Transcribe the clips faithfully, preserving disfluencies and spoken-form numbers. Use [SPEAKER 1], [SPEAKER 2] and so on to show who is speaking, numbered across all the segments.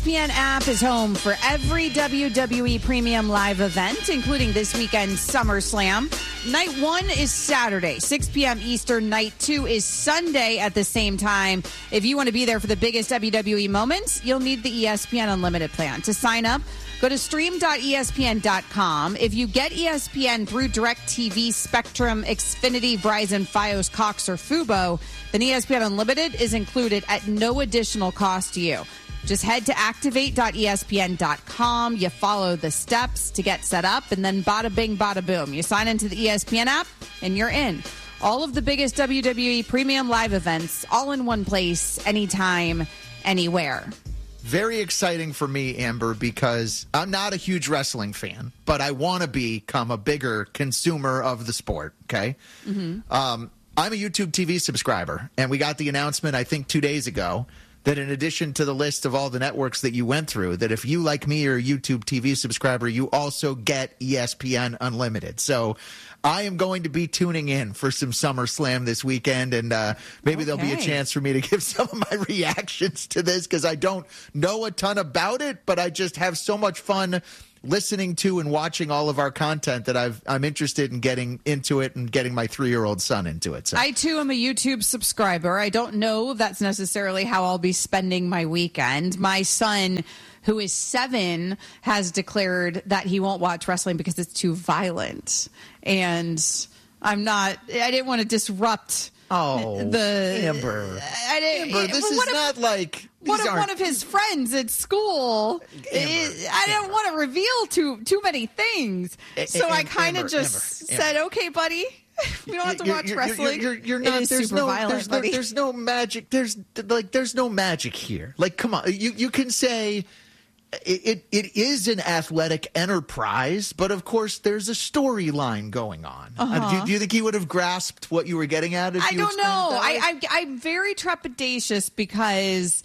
[SPEAKER 1] P N app is home for every W W E Premium live event, including this weekend's SummerSlam. Night one is Saturday, six p.m. Eastern. Night two is Sunday at the same time. If you want to be there for the biggest W W E moments, you'll need the E S P N Unlimited plan. To sign up, go to stream dot E S P N dot com. If you get E S P N through DirecTV, Spectrum, Xfinity, Verizon, Fios, Cox, or Fubo, then E S P N Unlimited is included at no additional cost to you. Just head to activate dot E S P N dot com. You follow the steps to get set up, and then bada bing, bada boom. You sign into the E S P N app, and you're in. All of the biggest W W E Premium live events, all in one place, anytime, anywhere.
[SPEAKER 2] Very exciting for me, Amber, because I'm not a huge wrestling fan, but I want to become a bigger consumer of the sport, okay? Mm-hmm. Um, I'm a YouTube T V subscriber, and we got the announcement, I think, two days ago, that in addition to the list of all the networks that you went through, that if you, like me, are a YouTube T V subscriber, you also get E S P N Unlimited. So I am going to be tuning in for some SummerSlam this weekend, and uh, maybe okay. there'll be a chance for me to give some of my reactions to this, because I don't know a ton about it, but I just have so much fun listening to and watching all of our content that I've, I'm interested in getting into it and getting my three-year-old son into it. So.
[SPEAKER 1] I, too, am a YouTube subscriber. I don't know if that's necessarily how I'll be spending my weekend. My son, who is seven, has declared that he won't watch wrestling because it's too violent. And I'm not – I didn't want to disrupt –
[SPEAKER 2] Oh,
[SPEAKER 1] the
[SPEAKER 2] Amber.
[SPEAKER 1] I didn't,
[SPEAKER 2] Amber, this is
[SPEAKER 1] if,
[SPEAKER 2] not like
[SPEAKER 1] what if
[SPEAKER 2] aren't...
[SPEAKER 1] one of his friends at school? Is, I don't want to reveal too too many things, a- so a- I kind of just Amber, said, Amber. "Okay, buddy, we don't have to
[SPEAKER 2] you're,
[SPEAKER 1] watch
[SPEAKER 2] you're,
[SPEAKER 1] wrestling."
[SPEAKER 2] You're, you're, you're not.
[SPEAKER 1] It is
[SPEAKER 2] there's
[SPEAKER 1] super
[SPEAKER 2] no.
[SPEAKER 1] violent,
[SPEAKER 2] there's no.
[SPEAKER 1] buddy.
[SPEAKER 2] There's no magic. There's like. There's no magic here. Like, come on. You you can say. It, it it is an athletic enterprise, but of course there's a storyline going on.
[SPEAKER 1] Uh-huh.
[SPEAKER 2] Uh, do, do you think he would have grasped what you were getting at? If
[SPEAKER 1] I
[SPEAKER 2] you
[SPEAKER 1] don't know. I,
[SPEAKER 2] I
[SPEAKER 1] I'm very trepidatious because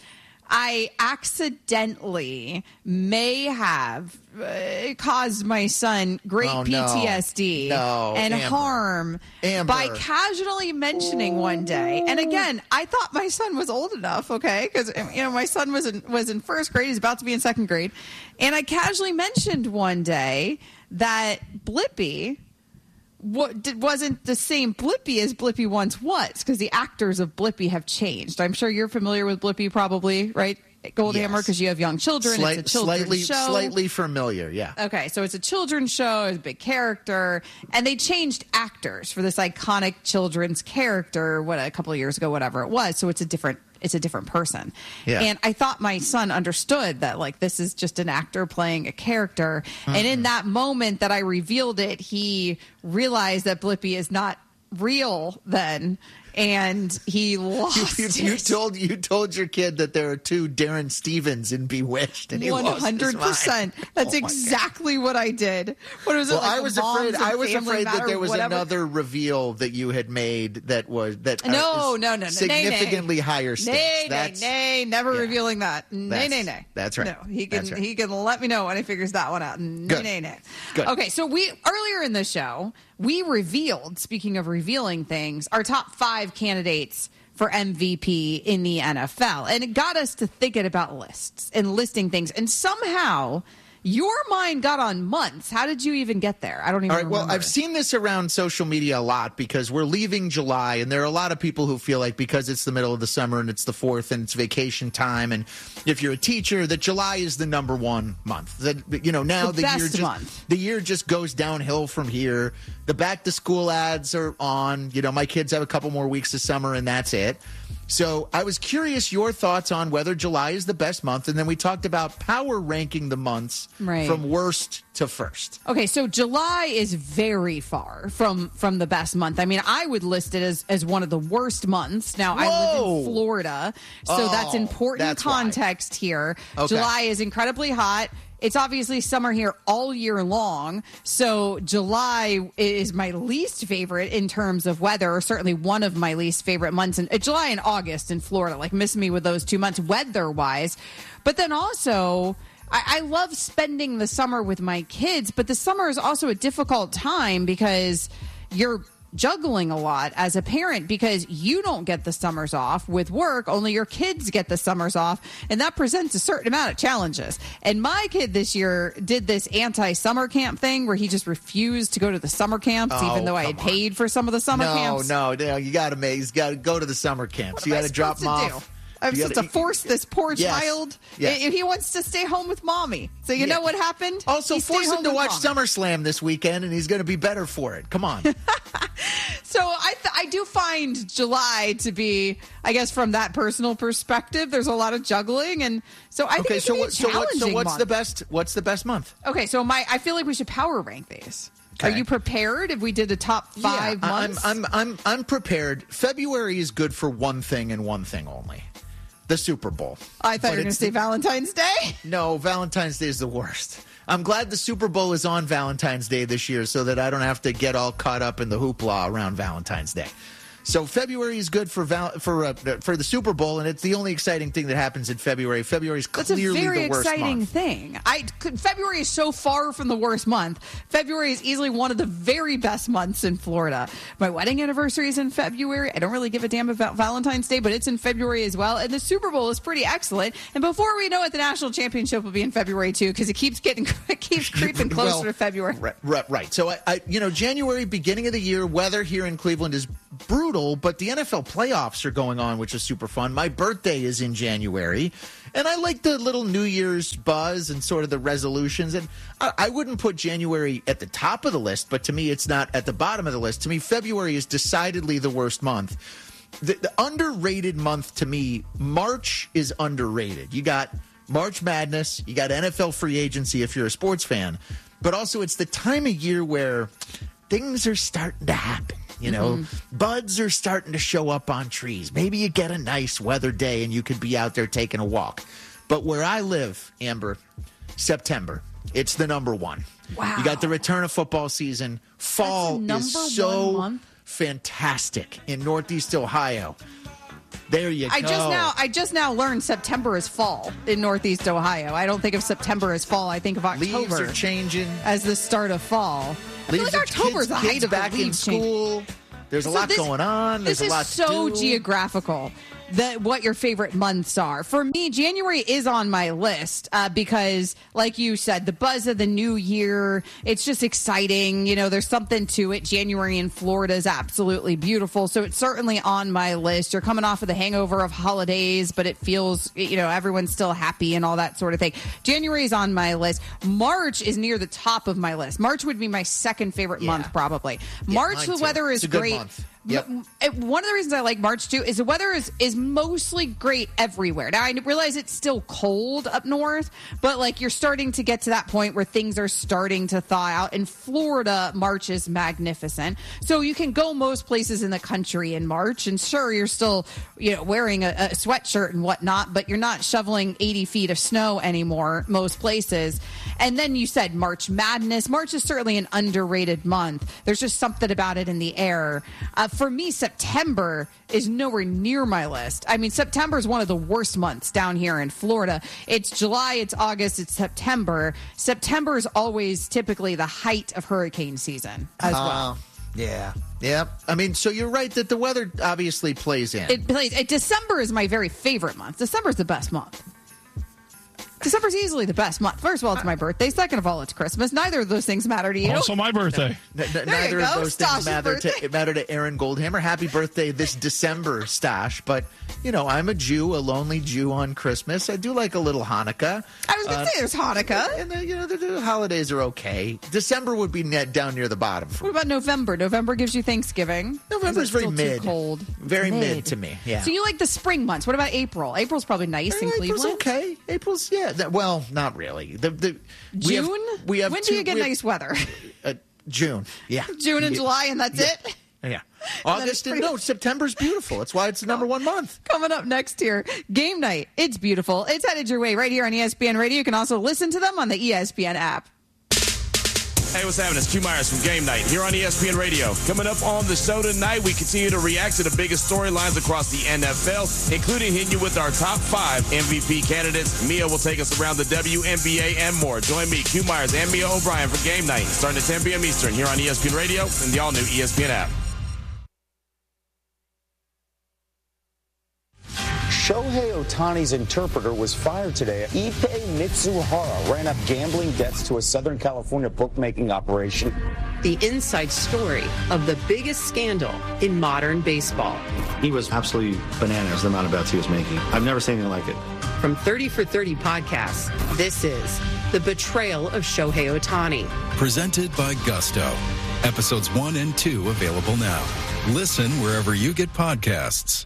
[SPEAKER 1] I accidentally may have uh, caused my son great
[SPEAKER 2] oh,
[SPEAKER 1] P T S D
[SPEAKER 2] no. No,
[SPEAKER 1] and
[SPEAKER 2] Amber.
[SPEAKER 1] harm
[SPEAKER 2] Amber.
[SPEAKER 1] by casually mentioning one day. And again, I thought my son was old enough, okay, because you know my son was in, was in first grade. He's about to be in second grade, and I casually mentioned one day that Blippi What did, wasn't the same Blippi as Blippi once was, because the actors of Blippi have changed. I'm sure you're familiar with Blippi, probably, right, Goldhammer, because yes. you have young children.
[SPEAKER 2] Slight,
[SPEAKER 1] it's a children's
[SPEAKER 2] slightly,
[SPEAKER 1] show.
[SPEAKER 2] Slightly familiar, yeah.
[SPEAKER 1] Okay, so it's a children's show. It's a big character, and they changed actors for this iconic children's character. What a couple of years ago, whatever it was. So it's a different. It's a different person. Yeah. And I thought my son understood that, like, this is just an actor playing a character. Mm-hmm. And in that moment that I revealed it, he realized that Blippi is not real then. And he lost
[SPEAKER 2] you, you, you told you told your kid that there are two Darren Stevens in Bewitched, and he
[SPEAKER 1] one hundred percent. That's oh exactly what I did. What was it?
[SPEAKER 2] Well,
[SPEAKER 1] like
[SPEAKER 2] I was afraid. I was afraid that there was
[SPEAKER 1] whatever.
[SPEAKER 2] another reveal that you had made that was that
[SPEAKER 1] no,
[SPEAKER 2] uh,
[SPEAKER 1] no, no, no,
[SPEAKER 2] significantly
[SPEAKER 1] nay, nay.
[SPEAKER 2] higher stakes.
[SPEAKER 1] Nay,
[SPEAKER 2] that's,
[SPEAKER 1] nay, nay, never
[SPEAKER 2] yeah.
[SPEAKER 1] revealing that. Nay, nay, nay.
[SPEAKER 2] That's right.
[SPEAKER 1] No, he can
[SPEAKER 2] right.
[SPEAKER 1] he can let me know when he figures that one out. Nay,
[SPEAKER 2] Good.
[SPEAKER 1] nay, nay.
[SPEAKER 2] Good.
[SPEAKER 1] Okay, so we earlier in the show we revealed. Speaking of revealing things, our top five candidates for M V P in the N F L. And it got us to thinking about lists and listing things. And somehow your mind got on months. How did you even get there? I don't even
[SPEAKER 2] All right,
[SPEAKER 1] remember.
[SPEAKER 2] well, I've seen this around social media a lot because we're leaving July, and there are a lot of people who feel like because it's the middle of the summer and it's the fourth and it's vacation time, and if you're a teacher, that July is the number one month. That, you know, now
[SPEAKER 1] the,
[SPEAKER 2] the
[SPEAKER 1] best
[SPEAKER 2] year just
[SPEAKER 1] month.
[SPEAKER 2] the year just goes downhill from here. The back to school ads are on. You know, my kids have a couple more weeks of summer, and that's it. So I was curious your thoughts on whether July is the best month, and then we talked about power ranking the months
[SPEAKER 1] right.
[SPEAKER 2] from worst to first.
[SPEAKER 1] Okay, so July is very far from from the best month. I mean, I would list it as, as one of the worst months. Now,
[SPEAKER 2] Whoa.
[SPEAKER 1] I live in Florida, so
[SPEAKER 2] oh,
[SPEAKER 1] that's important
[SPEAKER 2] that's
[SPEAKER 1] context
[SPEAKER 2] why.
[SPEAKER 1] here.
[SPEAKER 2] Okay.
[SPEAKER 1] July is incredibly hot. It's obviously summer here all year long, so July is my least favorite in terms of weather, or certainly one of my least favorite months. In, uh, July and August in Florida, like miss me with those two months weather-wise. But then also, I, I love spending the summer with my kids, but the summer is also a difficult time because you're juggling a lot as a parent because you don't get the summers off with work. Only your kids get the summers off. And that presents a certain amount of challenges. And my kid this year did this anti-summer camp thing where he just refused to go to the summer camps,
[SPEAKER 2] oh,
[SPEAKER 1] even though I had
[SPEAKER 2] on.
[SPEAKER 1] paid for some of the summer
[SPEAKER 2] no,
[SPEAKER 1] camps.
[SPEAKER 2] No, no, you got to make, he's got to go to the summer camps.
[SPEAKER 1] What
[SPEAKER 2] you
[SPEAKER 1] am
[SPEAKER 2] got
[SPEAKER 1] I
[SPEAKER 2] to drop him
[SPEAKER 1] supposed to
[SPEAKER 2] off.
[SPEAKER 1] do? I'm supposed to force this poor
[SPEAKER 2] yes,
[SPEAKER 1] child.
[SPEAKER 2] Yes.
[SPEAKER 1] If he wants to stay home with mommy. So you
[SPEAKER 2] yeah.
[SPEAKER 1] know what happened?
[SPEAKER 2] Also,
[SPEAKER 1] he
[SPEAKER 2] force him to watch
[SPEAKER 1] mommy.
[SPEAKER 2] SummerSlam this weekend, and he's going to be better for it. Come on.
[SPEAKER 1] So I th- I do find July to be, I guess, from that personal perspective, there's a lot of juggling, and so I think
[SPEAKER 2] okay.
[SPEAKER 1] it
[SPEAKER 2] So
[SPEAKER 1] can
[SPEAKER 2] what?
[SPEAKER 1] be a
[SPEAKER 2] So what? So
[SPEAKER 1] challenging
[SPEAKER 2] what's
[SPEAKER 1] month.
[SPEAKER 2] the best? What's the best month?
[SPEAKER 1] Okay, so my I feel like we should power rank these.
[SPEAKER 2] Okay.
[SPEAKER 1] Are you prepared if we did a top five
[SPEAKER 2] yeah,
[SPEAKER 1] months?
[SPEAKER 2] I'm, I'm, I'm, I'm prepared. February is good for one thing and one thing only. The Super Bowl.
[SPEAKER 1] I thought
[SPEAKER 2] But
[SPEAKER 1] you were going to
[SPEAKER 2] it's
[SPEAKER 1] say
[SPEAKER 2] the-
[SPEAKER 1] Valentine's Day.
[SPEAKER 2] No, Valentine's Day is the worst. I'm glad the Super Bowl is on Valentine's Day this year so that I don't have to get all caught up in the hoopla around Valentine's Day. So February is good for val- for uh, for the Super Bowl, and it's the only exciting thing that happens in February. February is
[SPEAKER 1] That's a
[SPEAKER 2] clearly
[SPEAKER 1] very
[SPEAKER 2] the worst
[SPEAKER 1] exciting
[SPEAKER 2] month.
[SPEAKER 1] thing. I could, February is so far from the worst month. February is easily one of the very best months in Florida. My wedding anniversary is in February. I don't really give a damn about Valentine's Day, but it's in February as well. And the Super Bowl is pretty excellent. And before we know it, the national championship will be in February too, because it keeps getting it keeps creeping closer
[SPEAKER 2] Well,
[SPEAKER 1] to February.
[SPEAKER 2] Right, right. right. So I, I, you know, January, beginning of the year, weather here in Cleveland is brutal, but the N F L playoffs are going on, which is super fun. My birthday is in January, and I like the little New Year's buzz and sort of the resolutions. And I, I wouldn't put January at the top of the list, but to me, it's not at the bottom of the list. To me, February is decidedly the worst month. The, the underrated month to me, March is underrated. You got March Madness, you got N F L free agency if you're a sports fan, but also it's the time of year where things are starting to happen. You know, mm-hmm. buds are starting to show up on trees. Maybe you get a nice weather day and you could be out there taking a walk. But where I live, Amber, September, it's the number one.
[SPEAKER 1] Wow.
[SPEAKER 2] You got the return of football season. Fall is so fantastic in Northeast Ohio. There you
[SPEAKER 1] I
[SPEAKER 2] go.
[SPEAKER 1] just now I just now learned September is fall in Northeast Ohio. I don't think of September as fall. I think of October
[SPEAKER 2] Leaves are changing
[SPEAKER 1] as the start of fall. I feel like October is the height
[SPEAKER 2] kids
[SPEAKER 1] of the
[SPEAKER 2] back in
[SPEAKER 1] leaves
[SPEAKER 2] school.
[SPEAKER 1] changing.
[SPEAKER 2] There's a
[SPEAKER 1] So
[SPEAKER 2] lot
[SPEAKER 1] this-
[SPEAKER 2] going on. There's
[SPEAKER 1] This
[SPEAKER 2] a lot
[SPEAKER 1] is so
[SPEAKER 2] to do.
[SPEAKER 1] geographical. The, what your favorite months are. For me, January is on my list uh, because, like you said, the buzz of the new year, it's just exciting. You know, there's something to it. January in Florida is absolutely beautiful. So it's certainly on my list. You're coming off of the hangover of holidays, but it feels, you know, everyone's still happy and all that sort of thing. January is on my list. March is near the top of my list. March would be my second favorite
[SPEAKER 2] Yeah.
[SPEAKER 1] month, probably.
[SPEAKER 2] Yeah,
[SPEAKER 1] March,
[SPEAKER 2] mine
[SPEAKER 1] the
[SPEAKER 2] too.
[SPEAKER 1] weather is
[SPEAKER 2] It's a good
[SPEAKER 1] great.
[SPEAKER 2] month. Yep.
[SPEAKER 1] M- One of the reasons I like March too is the weather is, is mostly great everywhere. Now I realize it's still cold up north, but like you're starting to get to that point where things are starting to thaw out. In Florida, March is magnificent. So you can go most places in the country in March, and sure, you're still, you know, wearing a, a sweatshirt and whatnot, but you're not shoveling eighty feet of snow anymore most places. And then you said March Madness. March is certainly an underrated month. There's just something about it in the air. Uh, for me, September is nowhere near my list. I mean, September is one of the worst months down here in Florida. It's July, it's August, it's September. September is always typically the height of hurricane season as
[SPEAKER 2] Uh,
[SPEAKER 1] well.
[SPEAKER 2] Yeah. Yeah. I mean, so you're right that the weather obviously plays in.
[SPEAKER 1] It plays. It, December is my very favorite month. December is the best month. December's easily the best month. First of all, it's my birthday. Second of all, it's Christmas. Neither of those things matter to you.
[SPEAKER 3] Also my birthday.
[SPEAKER 2] N- n-
[SPEAKER 1] you
[SPEAKER 2] neither
[SPEAKER 1] go.
[SPEAKER 2] of those
[SPEAKER 1] Stash's
[SPEAKER 2] things matter
[SPEAKER 1] birthday.
[SPEAKER 2] to, matter to Aaron Goldhammer. Happy birthday this December, Stash. But, you know, I'm a Jew, a lonely Jew on Christmas. I do like a little Hanukkah.
[SPEAKER 1] I was going to
[SPEAKER 2] Uh,
[SPEAKER 1] say there's Hanukkah.
[SPEAKER 2] And, uh, you know, the, the holidays are okay. December would be net down near the bottom for
[SPEAKER 1] What
[SPEAKER 2] me.
[SPEAKER 1] about November? November gives you Thanksgiving.
[SPEAKER 2] November's
[SPEAKER 1] Is it
[SPEAKER 2] very
[SPEAKER 1] still
[SPEAKER 2] mid.
[SPEAKER 1] Too cold.
[SPEAKER 2] Very mid to me, yeah.
[SPEAKER 1] So you like the spring months. What about April? April's probably nice in
[SPEAKER 2] April's
[SPEAKER 1] Cleveland.
[SPEAKER 2] okay. April's, yeah. That, well, not really. The, the, we have-
[SPEAKER 1] June?
[SPEAKER 2] We have
[SPEAKER 1] when
[SPEAKER 2] two,
[SPEAKER 1] do you get
[SPEAKER 2] we have-
[SPEAKER 1] nice weather?
[SPEAKER 2] Uh, June, yeah.
[SPEAKER 1] June and
[SPEAKER 2] Yeah.
[SPEAKER 1] July, and that's
[SPEAKER 2] Yeah.
[SPEAKER 1] it?
[SPEAKER 2] Yeah.
[SPEAKER 1] And then it's
[SPEAKER 2] August and
[SPEAKER 1] pretty-
[SPEAKER 2] no, September's beautiful. That's why it's the number one month.
[SPEAKER 1] Coming up next here, game night. It's beautiful. It's headed your way right here on E S P N Radio. You can also listen to them on the E S P N app.
[SPEAKER 4] Hey, what's happening? It's Q Myers from Game Night here on E S P N Radio. Coming up on the show tonight, we continue to react to the biggest storylines across the N F L, including hitting you with our top five M V P candidates. Mia will take us around the W N B A and more. Join me, Q Myers, and Mia O'Brien for Game Night, starting at ten p.m. Eastern here on E S P N Radio and the all-new E S P N app.
[SPEAKER 3] Ohtani's interpreter was fired today. Ippei Mitsuhara ran up gambling debts to a Southern California bookmaking operation.
[SPEAKER 5] The inside story of the biggest scandal in modern baseball.
[SPEAKER 6] He was absolutely bananas, the amount of bets he was making. I've never seen anything like it.
[SPEAKER 5] From thirty for thirty podcasts, this is The Betrayal of Shohei Ohtani.
[SPEAKER 7] Presented by Gusto. Episodes one and two available now. Listen wherever you get podcasts.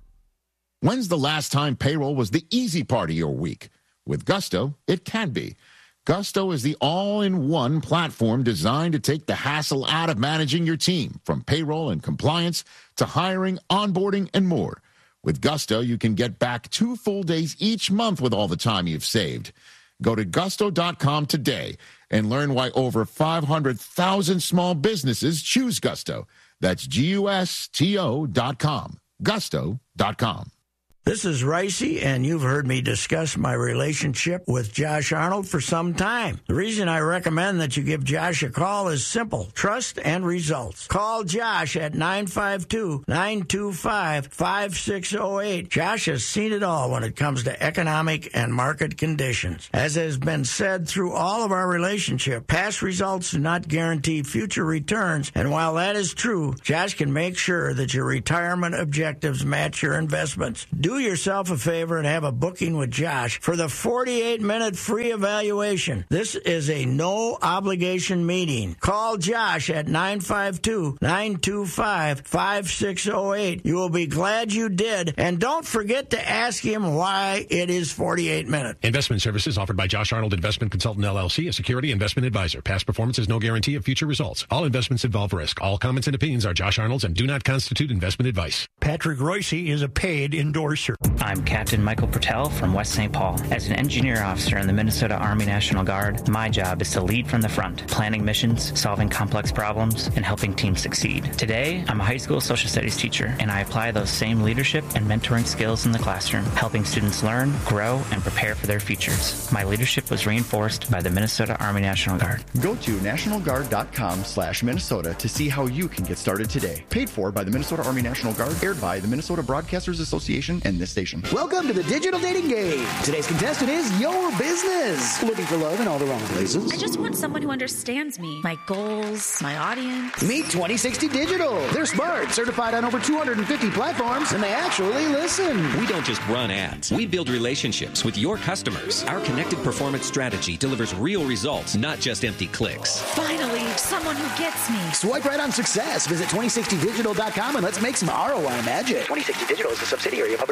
[SPEAKER 8] When's the last time payroll was the easy part of your week? With Gusto, it can be. Gusto is the all-in-one platform designed to take the hassle out of managing your team, from payroll and compliance to hiring, onboarding, and more. With Gusto, you can get back two full days each month with all the time you've saved. Go to gusto dot com today and learn why over five hundred thousand small businesses choose Gusto. That's G U S T O dot com. gusto dot com.
[SPEAKER 9] This is Ricey, and you've heard me discuss my relationship with Josh Arnold for some time. The reason I recommend that you give Josh a call is simple: trust and results. Call Josh at nine five two, nine two five, five six zero eight. Josh has seen it all when it comes to economic and market conditions. As has been said through all of our relationship, past results do not guarantee future returns, and while that is true, Josh can make sure that your retirement objectives match your investments. Do yourself a favor and have a booking with Josh for the forty-eight minute free evaluation. This is a no-obligation meeting. Call Josh at nine five two, nine two five, five six zero eight. You will be glad you did, and don't forget to ask him why it is forty-eight minutes.
[SPEAKER 10] Investment services offered by Josh Arnold Investment Consultant, L L C, a security investment advisor. Past performance is no guarantee of future results. All investments involve risk. All comments and opinions are Josh Arnold's and do not constitute investment advice.
[SPEAKER 9] Patrick Royce is a paid endorser.
[SPEAKER 11] I'm Captain Michael Pertel from West Saint Paul. As an engineer officer in the Minnesota Army National Guard, my job is to lead from the front, planning missions, solving complex problems, and helping teams succeed. Today, I'm a high school social studies teacher, and I apply those same leadership and mentoring skills in the classroom, helping students learn, grow, and prepare for their futures. My leadership was reinforced by the Minnesota Army National Guard.
[SPEAKER 12] Go to national guard dot com slash Minnesota to see how you can get started today. Paid for by the Minnesota Army National Guard, aired by the Minnesota Broadcasters Association and this station.
[SPEAKER 13] Welcome to the Digital Dating Game. Today's contestant is your business. Looking for love in all the wrong places?
[SPEAKER 14] I just want someone who understands me, my goals, my audience.
[SPEAKER 13] Meet twenty sixty Digital. They're smart, certified on over two hundred fifty platforms, and they actually listen.
[SPEAKER 15] We don't just run ads. We build relationships with your customers. Our connected performance strategy delivers real results, not just empty clicks.
[SPEAKER 14] Finally, someone who gets me.
[SPEAKER 13] Swipe right on success. Visit twenty sixty digital dot com and let's make some R O I magic.
[SPEAKER 16] twenty sixty Digital is a subsidiary of Hubbard